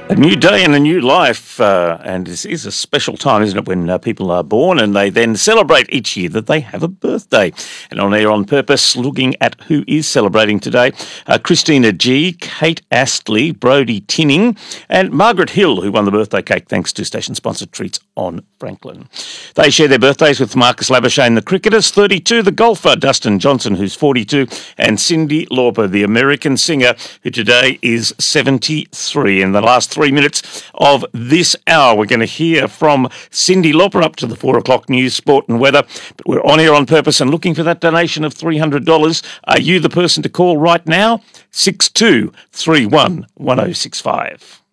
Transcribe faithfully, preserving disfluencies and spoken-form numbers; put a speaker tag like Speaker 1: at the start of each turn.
Speaker 1: A new day and a new life, uh, and this is a special time, isn't it, when uh, people are born and they then celebrate each year that they have a birthday. And on Air on Purpose, looking at who is celebrating today, uh, Christina G, Kate Astley, Brodie Tinning, and Margaret Hill, who won the birthday cake thanks to station-sponsored treats on Franklin. They share their birthdays with Marcus Labuschagne, the cricketer's thirty-two, the golfer, Dustin Johnson, who's forty-two, and Cyndi Lauper, the American singer, who today is seventy-three. In the last three minutes of this hour, we're going to hear from Cyndi Lauper up to the four o'clock news, sport and weather. But we're on Air on Purpose and looking for that donation of three hundred dollars. Are you the person to call right now? six two three one one oh six five.